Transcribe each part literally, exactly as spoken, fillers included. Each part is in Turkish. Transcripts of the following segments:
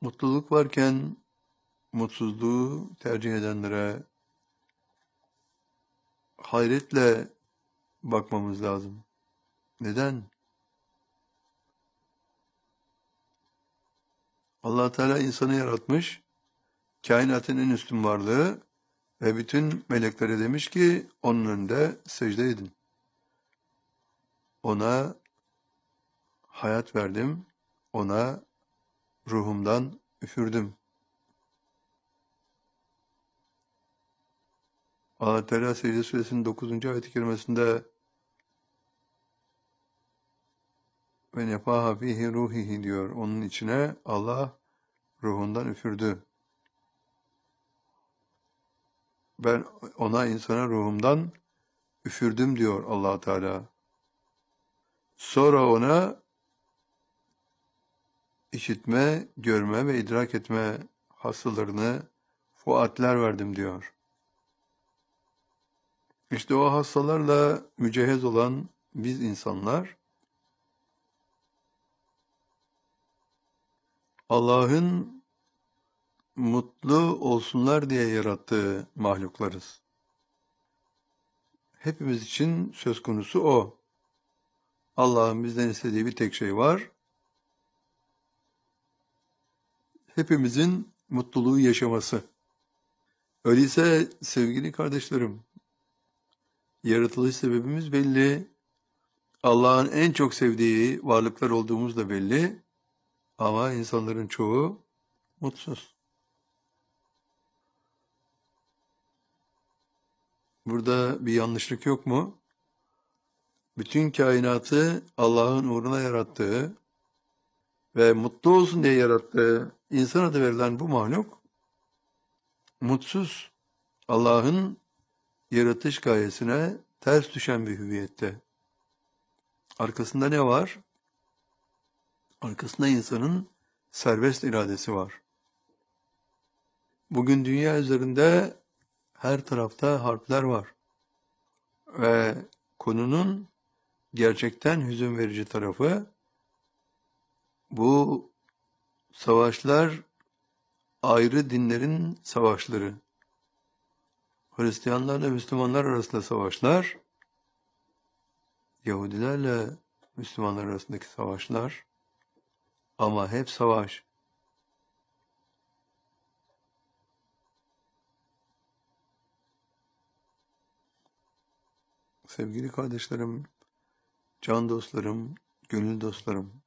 Mutluluk varken mutsuzluğu tercih edenlere hayretle bakmamız lazım. Neden? Allah Teala insanı yaratmış, kainatın en üstün varlığı ve bütün meleklere demiş ki onun önünde secde edin. Ona hayat verdim, ona ruhumdan üfürdüm. Allah Teala Secde Suresinin dokuzuncu ayet-i kerimesinde ve nefaha fihi ruhihi diyor. Onun içine Allah ruhundan üfürdü. Ben ona insana ruhumdan üfürdüm diyor Allah Teala. Sonra ona işitme, görme ve idrak etme hassalarını, fuatler verdim diyor. İşte o hassalarla mücehhez olan biz insanlar, Allah'ın mutlu olsunlar diye yarattığı mahluklarız. Hepimiz için söz konusu o. Allah'ın bizden istediği bir tek şey var. Hepimizin mutluluğu yaşaması. Öyleyse sevgili kardeşlerim, yaratılış sebebimiz belli. Allah'ın en çok sevdiği varlıklar olduğumuz da belli. Ama insanların çoğu mutsuz. Burada bir yanlışlık yok mu? Bütün kainatı Allah'ın uğruna yarattığı ve mutlu olsun diye yarattığı insan adı verilen bu mahluk mutsuz. Allah'ın yaratış gayesine ters düşen bir hüviyette. Arkasında ne var? Arkasında insanın serbest iradesi var. Bugün dünya üzerinde her tarafta harpler var. Ve konunun gerçekten hüzün verici tarafı, bu savaşlar ayrı dinlerin savaşları. Hristiyanlarla Müslümanlar arasında savaşlar, Yahudilerle Müslümanlar arasındaki savaşlar, ama hep savaş. Sevgili kardeşlerim, can dostlarım, gönül dostlarım,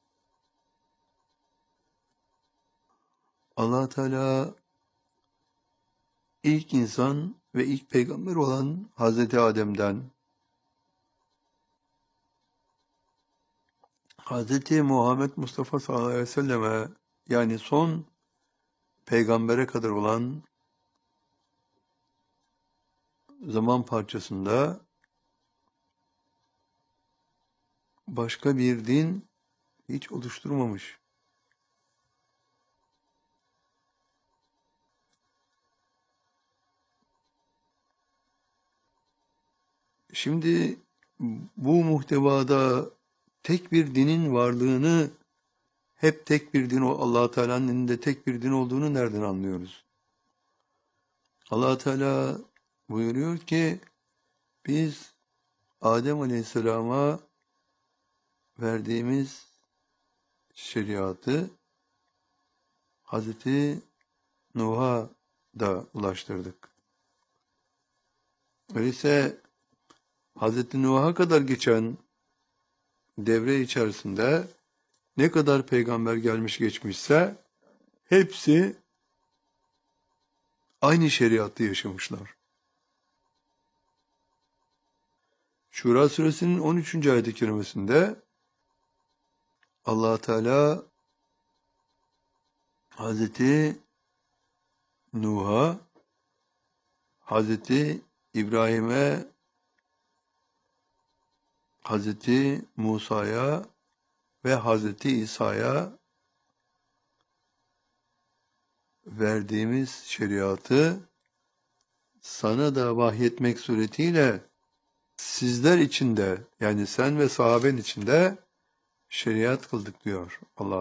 Allah Teala ilk insan ve ilk peygamber olan Hazreti Adem'den Hazreti Muhammed Mustafa sallallahu aleyhi ve selleme, yani son peygambere kadar olan zaman parçasında başka bir din hiç oluşturmamış. Şimdi bu muhtevada tek bir dinin varlığını, hep tek bir din, o Allah Teala'nın dininde tek bir din olduğunu nereden anlıyoruz? Allah Teala buyuruyor ki biz Adem Aleyhisselam'a verdiğimiz şeriatı Hazreti Nuh'a da ulaştırdık. Öyleyse Hazreti Nuh'a kadar geçen devre içerisinde ne kadar peygamber gelmiş geçmişse hepsi aynı şeriatı yaşamışlar. Şura suresinin on üçüncü ayet-i kerimesinde Allah Teala Hazreti Nuh'a, Hazreti İbrahim'e, Hazreti Musa'ya ve Hazreti İsa'ya verdiğimiz şeriatı sana da vahyetmek suretiyle sizler için de, yani sen ve sahaben için de şeriat kıldık diyor Allah.